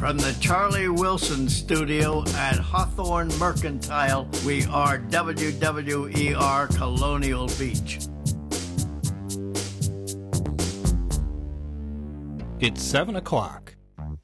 From the Charlie Wilson Studio at Hawthorne Mercantile, we are WWER Colonial Beach. It's 7 o'clock.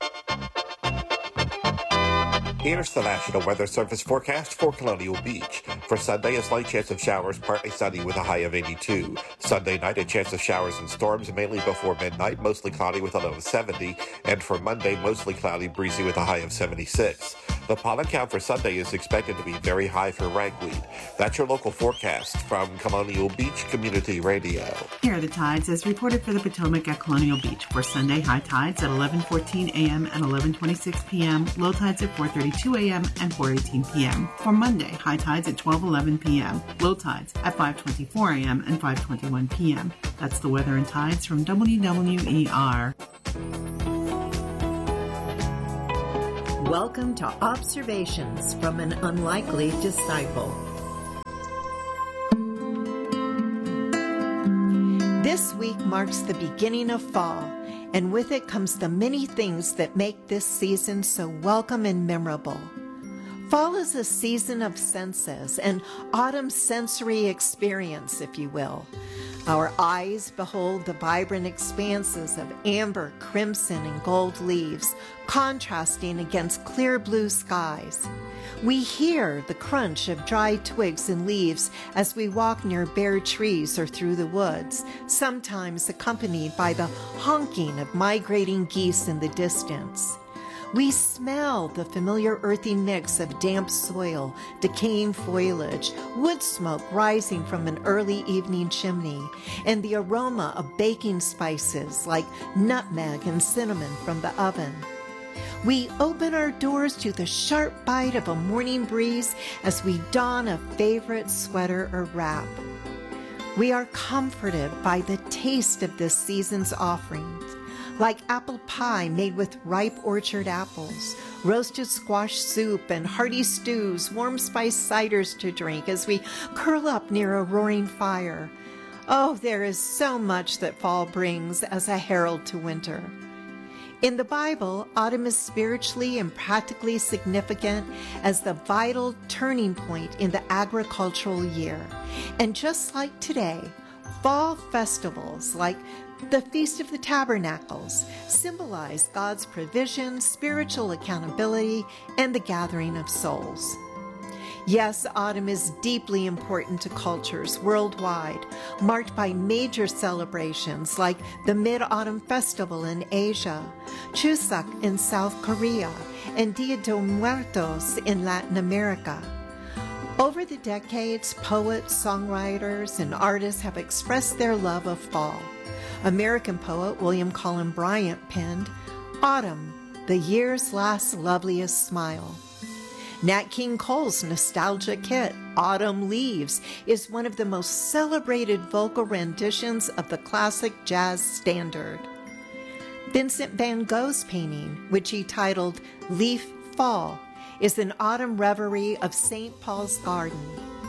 Here's the National Weather Service forecast for Colonial Beach. For Sunday, a slight chance of showers, partly sunny with a high of 82. Sunday night, a chance of showers and storms, mainly before midnight, mostly cloudy with a low of 70. And for Monday, mostly cloudy, breezy with a high of 76. The pollen count for Sunday is expected to be very high for ragweed. That's your local forecast from Colonial Beach Community Radio. Here are the tides as reported for the Potomac at Colonial Beach. For Sunday, high tides at 11:14 a.m. and 11:26 p.m., low tides at 4:32 a.m. and 4:18 p.m. For Monday, high tides at 12:11 p.m., low tides at 5:24 a.m. and 5:21 p.m. That's the weather and tides from WWER. Welcome to Observations from an Unlikely Disciple. This week marks the beginning of fall, and with it comes the many things that make this season so welcome and memorable. Fall is a season of senses, an autumn sensory experience, if you will. Our eyes behold the vibrant expanses of amber, crimson, and gold leaves, contrasting against clear blue skies. We hear the crunch of dry twigs and leaves as we walk near bare trees or through the woods, sometimes accompanied by the honking of migrating geese in the distance. We smell the familiar earthy mix of damp soil, decaying foliage, wood smoke rising from an early evening chimney, and the aroma of baking spices like nutmeg and cinnamon from the oven. We open our doors to the sharp bite of a morning breeze as we don a favorite sweater or wrap. We are comforted by the taste of this season's offerings, like apple pie made with ripe orchard apples, roasted squash soup and hearty stews, warm spiced ciders to drink as we curl up near a roaring fire. Oh, there is so much that fall brings as a herald to winter. In the Bible, autumn is spiritually and practically significant as the vital turning point in the agricultural year. And just like today, fall festivals like the Feast of the Tabernacles symbolize God's provision, spiritual accountability, and the gathering of souls. Yes, autumn is deeply important to cultures worldwide, marked by major celebrations like the Mid-Autumn Festival in Asia, Chuseok in South Korea, and Dia de Muertos in Latin America. Over the decades, poets, songwriters, and artists have expressed their love of fall. American poet William Cullen Bryant penned, "Autumn, the year's last loveliest smile." Nat King Cole's nostalgic hit, "Autumn Leaves," is one of the most celebrated vocal renditions of the classic jazz standard. Vincent van Gogh's painting, which he titled "Leaf Fall," is an autumn reverie of St. Paul's Garden.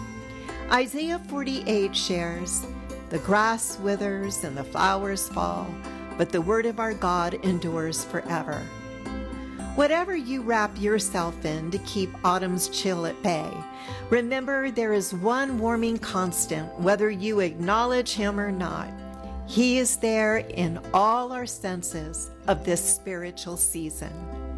Isaiah 48 shares, "The grass withers and the flowers fall, but the word of our God endures forever." Whatever you wrap yourself in to keep autumn's chill at bay, remember there is one warming constant, whether you acknowledge him or not. He is there in all our senses of this spiritual season.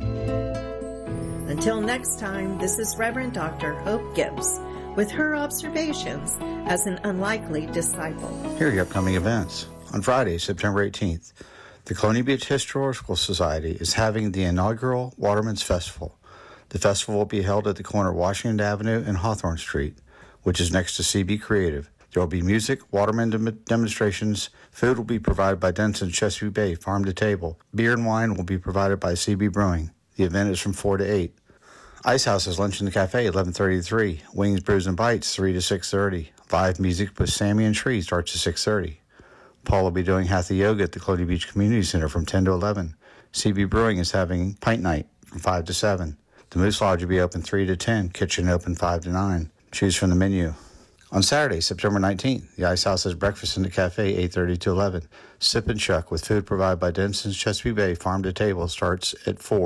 Until next time, this is Reverend Dr. Hope Gibbs with her observations as an unlikely disciple. Here are your upcoming events. On Friday, September 18th, the Colonial Beach Historical Society is having the inaugural Waterman's Festival. The festival will be held at the corner of Washington Avenue and Hawthorne Street, which is next to CB Creative. There will be music, Waterman demonstrations, food will be provided by Denson's Chesapeake Bay Farm to Table. Beer and wine will be provided by CB Brewing. The event is from 4 to 8. Ice House is lunch in the cafe, 11:30 to 3. Wings, Brews, and Bites, 3 to 6:30. Live music with Sammy and Tree starts at 6:30. Paul will be doing Hatha Yoga at the Colonial Beach Community Center from 10 to 11. CB Brewing is having Pint Night from 5 to 7. The Moose Lodge will be open 3 to 10. Kitchen open 5 to 9. Choose from the menu. On Saturday, September 19th, the Ice House has breakfast in the cafe, 8:30 to 11. Sip and Chuck with food provided by Denson's Chesapeake Bay Farm to Table starts at 4.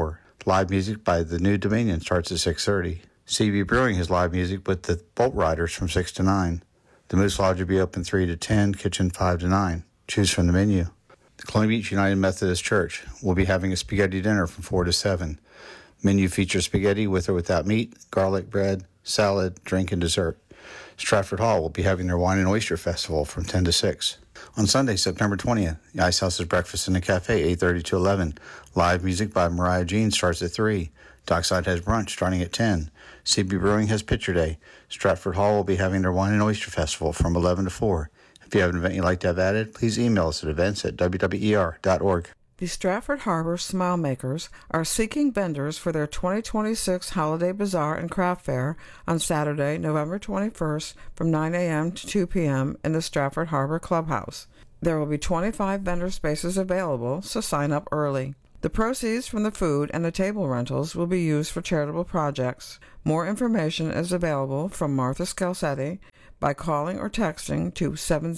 Live music by the New Dominion starts at 6:30. CB Brewing has live music with the Bolt Riders from 6 to 9. The Moose Lodge will be open 3 to 10, kitchen 5 to 9. Choose from the menu. The Colonial Beach United Methodist Church will be having a spaghetti dinner from 4 to 7. Menu features spaghetti with or without meat, garlic bread, salad, drink, and dessert. Stratford Hall will be having their Wine and Oyster Festival from 10 to 6. On Sunday, September 20th, the Ice House's Breakfast in the Cafe, 8:30 to 11. Live music by Mariah Jean starts at 3. Dockside has brunch starting at 10. CB Brewing has Picture Day. Stratford Hall will be having their Wine and Oyster Festival from 11 to 4. If you have an event you'd like to have added, please email us at events@wwer.org. The Stratford Harbor Smile Makers are seeking vendors for their 2026 Holiday Bazaar and Craft Fair on Saturday, November 21st from 9 a.m. to 2 p.m. in the Stratford Harbor Clubhouse. There will be 25 vendor spaces available, so sign up early. The proceeds from the food and the table rentals will be used for charitable projects. More information is available from Martha Scalsetti by calling or texting to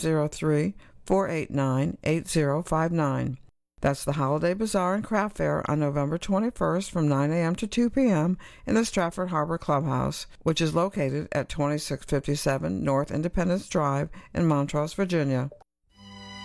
703-489-8059. That's the Holiday Bazaar and Craft Fair on November 21st from 9 a.m. to 2 p.m. in the Stratford Harbor Clubhouse, which is located at 2657 North Independence Drive in Montrose, Virginia.